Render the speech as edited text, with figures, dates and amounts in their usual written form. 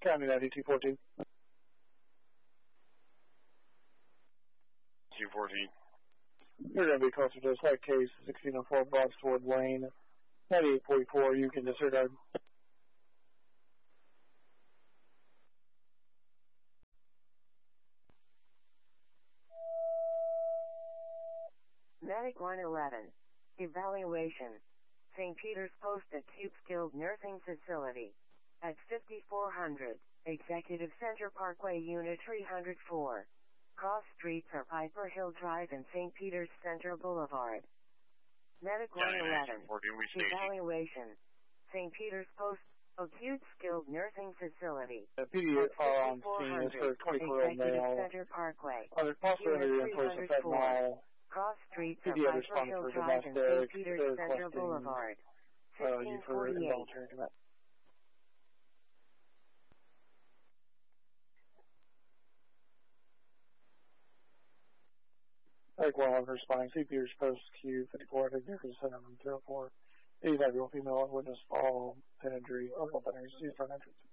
County 9214. 214. You're going to be closer to the site case, 1604 Broadsword Lane, 9844. You can disregard. Medic 111. Evaluation. St. Peter's Post Acute Skilled Nursing Facility. At 5400, Executive Center Parkway, Unit 304. Cross streets are Piper Hill Drive and St. Peter's Center Boulevard. Medic 111. Evaluation. St. Peter's Post Acute Skilled Nursing Facility. The PD on scene is for 24-year-old male. Center Parkway. Also under the influence of fentanyl. Cross streets are PD Piper Hill for Drive and domestic. St. Peter's Center Boulevard. You for 1548. involuntary commit. Medic 111 responding. St. Peter's Post Q 5400 Center 04. 85-year-old female witness fall pen injury or pen injury. Seized on entrance.